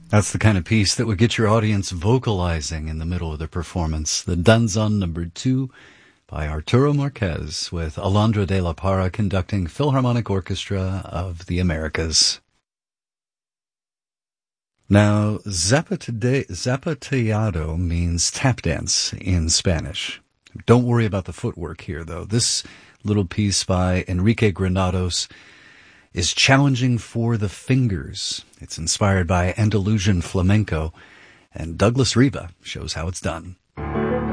That's the kind of piece that would get your audience vocalizing in the middle of the performance. The Danzón No. 2 by Arturo Marquez with Alondra de la Parra conducting Philharmonic Orchestra of the Americas. Now, zapateado means tap dance in Spanish. Don't worry about the footwork here, though. This little piece by Enrique Granados is challenging for the fingers. It's inspired by Andalusian flamenco, and Douglas Riva shows how it's done.